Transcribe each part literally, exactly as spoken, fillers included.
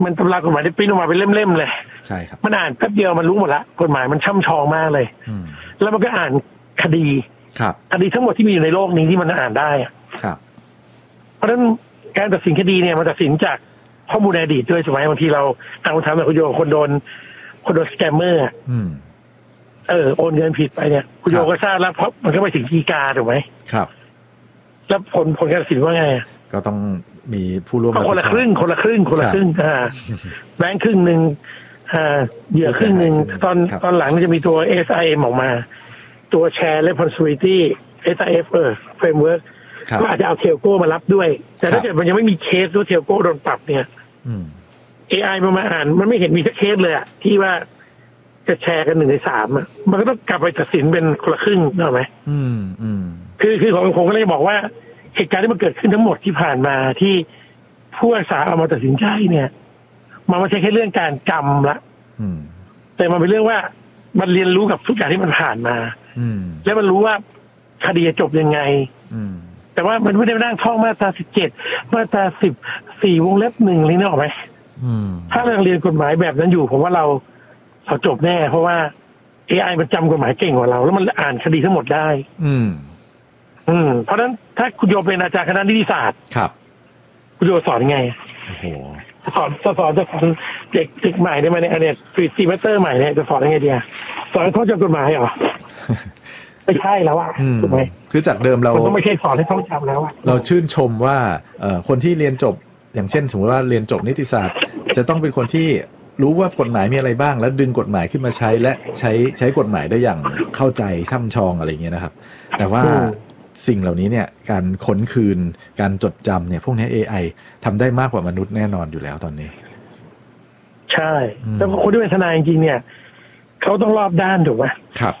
มันตำรากฎหมายได้ปริ้นออกมาเป็นเล่มๆเลยใช่ครับมันอ่านแป๊บเดียวมันรู้หมดละกฎหมายมันช่ำชองมากเลยแล้วมันก็อ่านคดีครับคดีทั้งหมดที่มีอยู่ในโลกนี้ที่มันอ่านได้ครับเพราะฉะนั้นการตัดสินคดีเนี่ยมันตัดสินจากข้อมูลในอดีตด้วยใช่ไหมบางทีเราเอาทำแบบคุณโยคนโดนคนโดนสแกมเมอร์เออโอนเงินผิดไปเนี่ยคุณโยก็ทราบแล้วเพราะมันก็ไปถึงฎีกาถูกไหมครับแล้วผลผลการตัดสินว่าไงก็ต้องมีผู้ร่วมคนละครึ่งคนละครึ่งคนละครึ่งอ่าแบงค์ครึ่งหนึ่งอ่าเหยื่อครึ่งหนึ่งตอนตอนหลังจะมีตัว เอส ไอ เอ็ม ออกมาตัว Share Responsibility เอส ไอ เอฟ เออ Framework ก็อาจจะเอาเทลโก้มารับด้วยแต่ถ้าเกิดมันยังไม่มีเคสตัวเทลโก้โดนปรับเนี่ย เอ ไอ มันมาอ่านมันไม่เห็นมีสักเคสเลยอะที่ว่าจะแชร์กันหนึ่งในสามอะมันก็ต้องกลับไปตัดสินเป็นคนละครึ่งได้ไหมอืมอืมคือคือของผมก็เลยบอกว่าเหตุการณ์ที่มันเกิดขึ้นทั้งหมดที่ผ่านมาที่ผู้อาสาเอามาตัดสินใจเนี่ยมันไม่ใช่แค่เรื่องการจำละแต่มันเป็นเรื่องว่ามันเรียนรู้กับทุกอย่างที่มันผ่านมาแล้วมันรู้ว่าคดีจะจบยังไงแต่ว่ามันไม่ได้มานั่งท่องมาตราสิบเจ็ดมาตราสิบสี่วงเล็บหนึ่งอะไรนี่ออกไหมถ้าเราเรียนกฎหมายแบบนั้นอยู่ผมว่าเราเราจบแน่เพราะว่า เอ ไอ มันจำกฎหมายเก่งกว่าเราแล้วมันอ่านคดีทั้งหมดได้อืมอืมเพราะฉะนั้นถ้าคุณโยเป็นอาจารย์คณะนิติศาสตร์ครับคุณโยสอนไงโอ้โหสอนจะสอนจะสอนเด็กเด็กใหม่ได้ไหมเนี่ยอันเนี้ยฟรีซีเมเตอร์ใหม่เนี่ยจะสอนยังไงดีอะสอนให้ท่องจำกฎหมายเหรอไม่ใช่แล้วอะถูกไหมคือจากเดิมเราต้องไม่ใช่สอนให้ท่องจำแล้วอะเราชื่นชมว่าเอ่อคนที่เรียนจบอย่างเช่นสมมติว่าเรียนจบนิติศาสตร์จะต้องเป็นคนที่รู้ว่ากฎหมายมีอะไรบ้างแล้วดึงกฎหมายขึ้นมาใช้และใช้ใช้กฎหมายได้อย่างเข้าใจช่ำชองอะไรอย่างเงี้ยนะครับแต่ว่าสิ่งเหล่านี้เนี่ยการค้นคืนการจดจำเนี่ยพวกนี้ เอ ไอ ทำได้มากกว่ามนุษย์แน่นอนอยู่แล้วตอนนี้ใช่แล้วคนที่เป็นทนายจริงๆเนี่ยเขาต้องรอบด้านถูกไหมครับ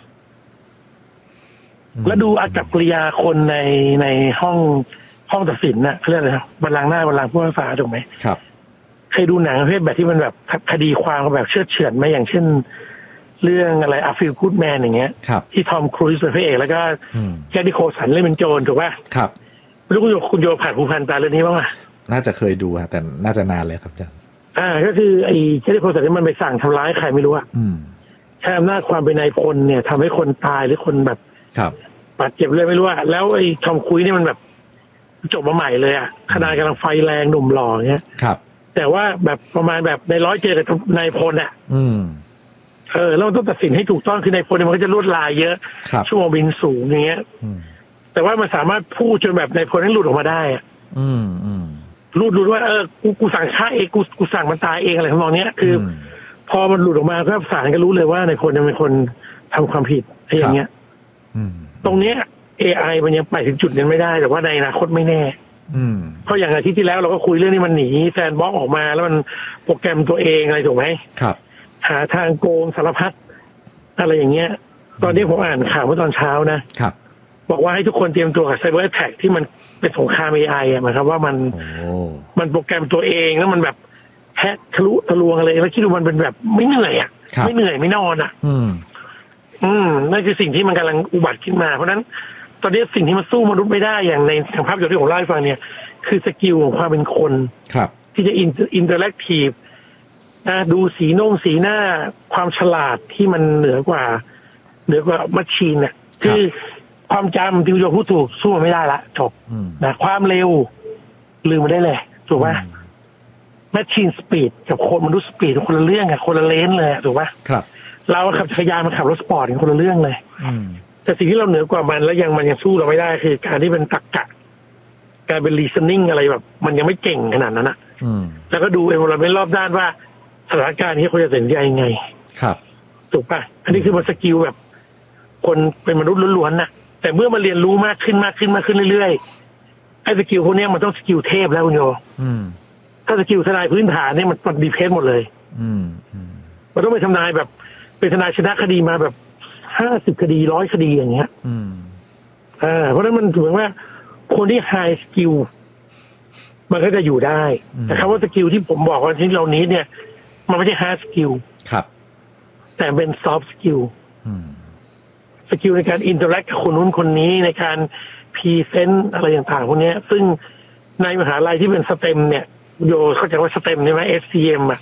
แล้วดูอากัปกิริยาคนในในห้องห้องตัดสินน่ะเขาเรียกอะไรครับบัลลังก์หน้าบัลลังก์ผู้พิพากษาถูกไหมครับเคยดูหนังประเภทแบบที่มันแบบคดีความแบบเชื่อเฉือนไหมอย่างเช่นเรื่องอะไรอาฟิลกูดแมนอย่างเงี้ยที่ทอมครูซเป็นพระเอกแล้วก็แคดดี้โคสันเล่นเป็นโจรถูกป่ะครับไม่รู้คุณโยคุณโยผ่านผู้พันตาเรื่องนี้บ้างป่ะน่าจะเคยดูฮะแต่น่าจะนานเลยครับอาจารย์อ่าก็คือไอ้แคดดี้โคสันที่มันไปสั่งทำร้ายใครไม่รู้อ่ะใช้อำนาจความเป็นนายพลเนี่ยทำให้คนตายหรือคนแบบบาดเจ็บเลยไม่รู้อ่ะแล้วไอ้ทอมครูซนี่มันแบบจบมาใหม่เลยอ่ะขนาดกำลังไฟแรงหนุ่มหล่อเงี้ยครับแต่ว่าแบบประมาณแบบในร้อยเจอกับนายพลอ่ะอืมเออเราต้องตัดสินให้ถูกต้องคือนายพลมันก็จะลวดลายเยอะชั่วโมงบินสูงอย่างเงี้ยแต่ว่ามันสามารถพูดจนแบบนายพลนั้นหลุดออกมาได้อ่ะอืมอืมหลุดหลุดว่าเออกูกูสั่งฆ่าเองกูกูสั่งมันตายเองอะไรทำนองเนี้ยคือพอมันหลุดออกมาก็ศาลก็รู้เลยว่านายพลเป็นคนทำความผิดอะไรอย่างเงี้ยตรงเนี้ย เอ ไอ มันยังไปถึงจุดนั้นไม่ได้แต่ว่าในอนาคตไม่แน่เพราะอย่างอาทิตย์ที่แล้วเราก็คุยเรื่องนี้มันหนีแซนด์บ็อกซ์ออกมาแล้วมันโปรแกรมตัวเองอะไรถูกไหมครับหาทางโกงสารพัดอะไรอย่างเงี้ยตอนนี้ผมอ่านข่าวเมื่อตอนเช้านะครับบอกว่าให้ทุกคนเตรียมตัวกับไซเบอร์แท็กที่มันเป็นสงคราม เอ ไอ อ่ะหมายความว่ามันมันโปรแกรมตัวเองแล้วมันแบบแฮกทะลุทะลวงอะไรแล้วคิดดูมันเป็นแบบไม่เหนื่อยอ่ะไม่เหนื่อยไม่นอนอ่ะอืมอืมนั่นคือสิ่งที่มันกำลังอุบัติขึ้นมาเพราะนั้นตอนนี้สิ่งที่มันสู้มนุษย์ไม่ได้อย่างในทางภาพยนตร์ที่ผมเล่าให้ฟังเนี่ยคือสกิลของความเป็นคนที่จะอินเตอร์แอคทีฟนะดูสีโน่งสีหน้าความฉลาดที่มันเหนือกว่าเหนือกว่ามัชชีนเนี่ยคือความจำที่โยพูดถูกสู้มันไม่ได้ละจบนะความเร็วลืมมันได้เลยถูกป่ะแมชชีนสปีดกับคนมนุษย์สปีดคนละเรื่องอะคนละเลนเลยถูกป่ะครับเราขับจักรยานมาขับรถสปอร์ตกันคนละเรื่องเลยแต่สิ่งที่เราเหนือกว่ามันแล้วยังมันยังสู้เราไม่ได้คือการที่เป็นตรรกะการเป็น reasoning อะไรแบบมันยังไม่เก่งขนาดนั้นอะแล้วก็ดูเอเวอร์เมนต์รอบด้านว่าสถานการณ์นี้ควรจะตัดสินใจยังไงครับถูกป่ะอันนี้คือมันสกิลแบบคนเป็นมนุษย์ล้วนๆน่ะแต่เมื่อมาเรียนรู้มากขึ้นมากขึ้นมากขึ้นเรื่อยๆไอ้สกิลพวกนี้มันต้องสกิลเทพแล้วคุณโยถ้าสกิลทนายพื้นฐานเนี่ยมันมันดีเพสหมดเลยมันต้องไปทำนายแบบเป็นทนายชนะคดีมาแบบห้าสิบคดีร้อยคดีอย่างเงี้ยอ่าเพราะฉะนั้นมันถือว่าคนที่ไฮสกิลมันก็จะอยู่ได้แต่คำว่าสกิลที่ผมบอกว่าที่เรานี้เนี่ยมันไม่ใช่ฮาร์ดสกิลครับแต่เป็นซอฟต์สกิลสกิลในการอินเตอร์แอคกับคนนู้นคนนี้ในการพรีเซนต์อะไรต่างๆพวกนี้ซึ่งในมหาลัยที่เป็นสเต็มเนี่ยโยเข้าใจว่าสเต็มใช่ไหม เอส ซี เอ็ม อ่ะ